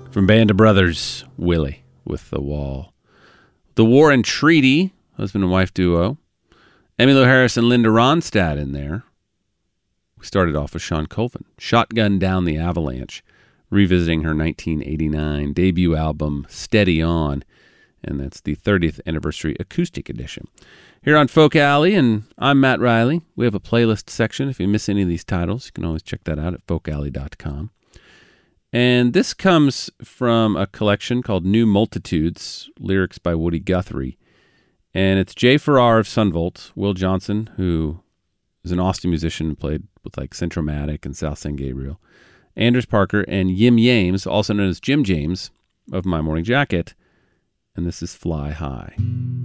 From Band of Brothers, Willie with The Wall. The War and Treaty, husband and wife duo. Emmylou Harris and Linda Ronstadt in there. We started off with Shawn Colvin, Shotgun Down the Avalanche, revisiting her 1989 debut album, Steady On, and that's the 30th anniversary acoustic edition. Here on Folk Alley, and I'm Matt Riley. We have a playlist section. If you miss any of these titles, you can always check that out at folkalley.com. And this comes from a collection called New Multitudes, lyrics by Woody Guthrie. And it's Jay Farrar of Sunvolt, Will Johnson, who is an Austin musician, played with like Centromatic and South San Gabriel, Anders Parker, and Yim Yames, also known as Jim James, of My Morning Jacket. And this is Fly High.